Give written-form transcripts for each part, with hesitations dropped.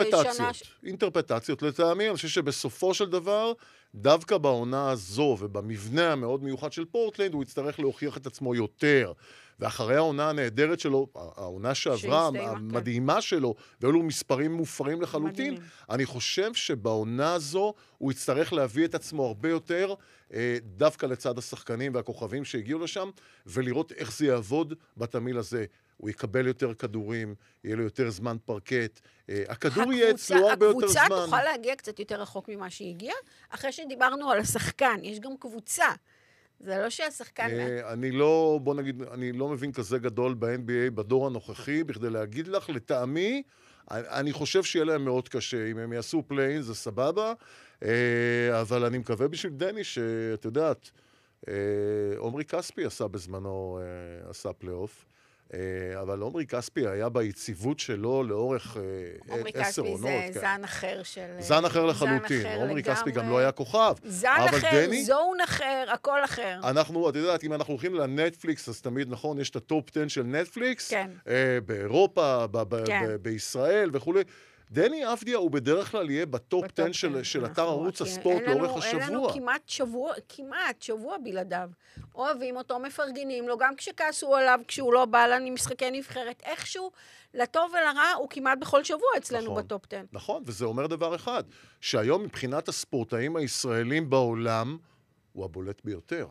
אינטרפטציות לטעמי, אני חושב שבסופו של דבר, דווקא בעונה הזו ובמבנה המאוד מיוחד של פורטלנד, הוא יצטרך להוכיח את עצמו יותר. ואחרי העונה הנהדרת שלו, העונה שעברה, המדהימה שלו, ואלו מספרים מופרים לחלוטין, אני חושב שבעונה הזו הוא יצטרך להביא את עצמו הרבה יותר, דווקא לצד השחקנים והכוכבים שהגיעו לשם, ולראות איך זה יעבוד בתמיל הזה. הוא יקבל יותר כדורים, יהיה לו יותר זמן פרקט, הכדור יהיה אצלו הרבה יותר זמן. הקבוצה תוכל להגיע קצת יותר רחוק ממה שהגיע, אחרי שדיברנו על השחקן, יש גם קבוצה. זה לא שהשחקן... בוא נגיד, אני לא מבין כזה גדול ב-NBA בדור הנוכחי, בכדי להגיד לך, לטעמי, אני חושב שיהיה להם מאוד קשה. אם הם יעשו פליין, זה סבבה, אבל אני מקווה בשביל דני, שאת יודעת, עומרי כספי עשה בזמנו, עשה פלייאוף, אבל עומרי כספי היה ביציבות שלו לאורך 10 עונות. עומרי כספי זה זן אחר של... זן אחר לחלוטין. עומרי כספי גם לא היה כוכב. זן אחר, זון אחר, הכל אחר. את יודעת, אם אנחנו הולכים לנטפליקס, אז תמיד נכון, יש את הטופ 10 של נטפליקס, באירופה, בישראל וכו'. דני אבדיה הוא בדרך כלל יהיה בטופ 10 של אתר ערוץ הספורט לאורך השבוע. אין לנו כמעט שבוע בלעדיו. אוהבים אותו, מפרגנים לו, גם כשכעסו עליו, כשהוא לא בא לנו משחקי נבחרת, איכשהו, לטוב ולרע, הוא כמעט בכל שבוע אצלנו בטופ 10. נכון, וזה אומר דבר אחד, שהיום מבחינת הספורטאים הישראלים בעולם, הוא הבולט ביותר.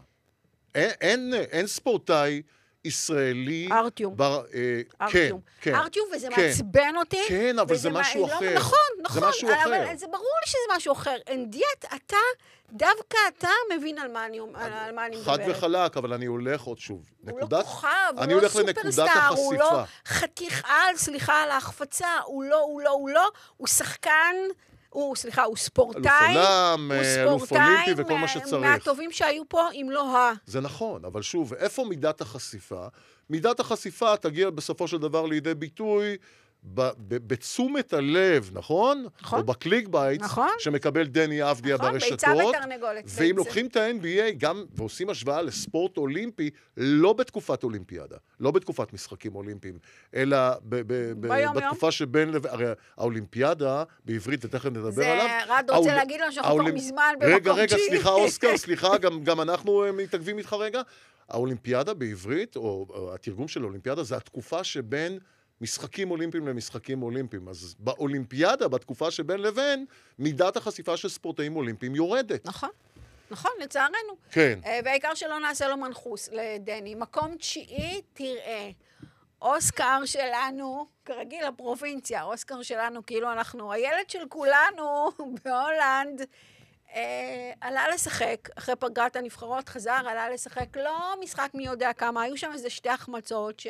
אין ספורטאי ישראלי... ארטיום. כן. ארטיום, וזה מעצבן אותי. כן, אבל זה משהו אחר. נכון. זה משהו אחר. אבל זה ברור לי שזה משהו אחר. אנדיאט, דווקא אתה מבין על מה אני מדברת. חד וחלק, אבל אני הולך עוד שוב. הוא לא כוכב, הוא לא סופרסטאר, הוא לא חתיך על, סליחה על ההחפצה, הוא לא, הוא שחקן... הוא ספורטאי, אלוף אולימפי וכל מה שצריך. מהטובים שהיו פה, אם לא זה נכון, אבל שוב, איפה מידת החשיפה? מידת החשיפה תגיע בסופו של דבר לידי ביטוי בתשומת הלב, נכון? או בקליק בייטס, שמקבל דני אבדיה ברשתות. ואם לוקחים את ה-NBA גם, ועושים השוואה לספורט אולימפי, לא בתקופת אולימפיאדה, לא בתקופת משחקים אולימפיים, אלא בתקופה שבין, הרי האולימפיאדה, בעברית, ותכף נדבר עליו. זה רד רוצה להגיד לנו שאנחנו כבר מזמן במקום רגע, סליחה, אוסקר, סליחה, גם אנחנו מתעכבים איתך רגע. האולימפיאדה בעברית, או התרגום של האולימפיאדה, זה התקופה שבין משחקים אולימפיים למשחקים אולימפיים. אז באולימפיאדה, בתקופה שבין לבין, מידת החשיפה של ספורטאים אולימפיים יורדת. נכון, לצערנו. כן. והעיקר שלא נעשה לו מנחוס לדני. מקום 9, תראה. אוסקר שלנו, כרגיל הפרובינציה, אוסקר שלנו, כאילו אנחנו, הילד של כולנו בהולנד, עלה לשחק, אחרי פגרת הנבחרות חזר, עלה לשחק, לא משחק מי יודע כמה, היו שם איזה 2 החמצות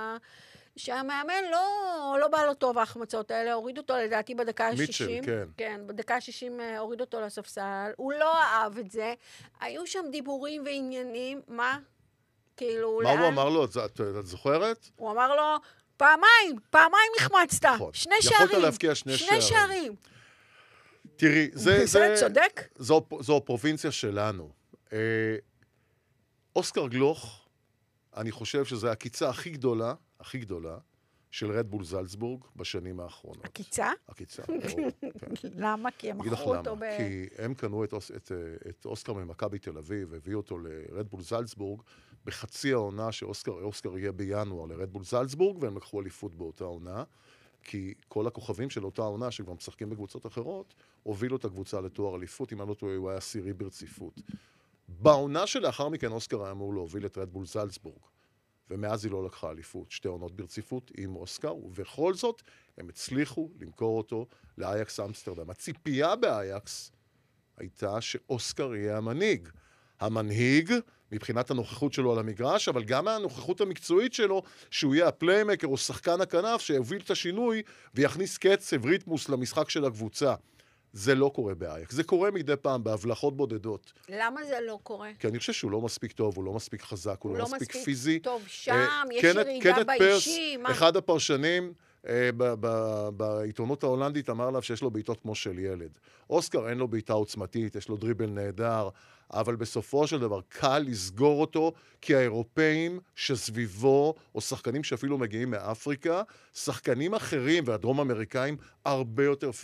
שהמאמן לא בא לו טוב ההחמצות האלה, הוריד אותו לדעתי בדקה ה-60. מיטשל, כן. כן, בדקה ה-60 הוריד אותו לספסל, הוא לא אהב את זה, היו שם דיבורים ועניינים, מה? כאילו, מה הוא אמר לו? את זוכרת? הוא אמר לו, פעמיים החמצת, 2 שערים. יכולת להבקיע 2 שערים. תראי, זה צודק? זו הפרובינציה שלנו. אוסקר גלוך, אני חושב שזו הקיצה הכי גדולה של רדבול זלצבורג בשנים האחרונות. הקיצה? הקיצה. למה? כי הם מכרו אותו כי הם קנו את אוסקר ממכבי תל אביב, והביאו אותו לרדבול זלצבורג, בחצי העונה שאוסקר יהיה בינואר לרדבול זלצבורג, והם לקחו אליפות באותה עונה, כי כל הכוכבים של אותה עונה, שכבר משחקים בקבוצות אחרות, הובילו את הקבוצה לתואר אליפות, אם אני לא טועה, הוא היה 10 ברציפות. בעונה שלאחר מכן אוסקר היה אמור להוביל את רדבול זלצבורג, ומאז היא לא לקחה אליפות, 2 עונות ברציפות עם אוסקר, ובכל זאת הם הצליחו למכור אותו לאייקס אמסטרדם. הציפייה באייקס הייתה שאוסקר יהיה המנהיג מבחינת הנוכחות שלו על המגרש, אבל גם הנוכחות המקצועית שלו, שהוא יהיה הפליימקר או שחקן הכנף שיוביל את השינוי ויכניס קצב, ריתמוס למשחק של הקבוצה. זה לא קורה באייקס. זה קורה מדי פעם בהבלחות בודדות. למה זה לא קורה? כי אני חושב שהוא לא מספיק טוב, הוא לא מספיק חזק, הוא לא מספיק פיזי. טוב שם, יש ירידה באישי. אחד הפרשנים בעיתונות ההולנדית אמר עליו שיש לו בעיטות כמו של ילד. אוסקר אין לו בעיטה עוצמתית, יש לו דריבל נהדר, אבל בסופו של דבר קל לסגור אותו, כי האירופאים שסביבו, או שחקנים שאפילו מגיעים מאפריקה, שחקנים אחרים והדרום אמריקאים הרבה יותר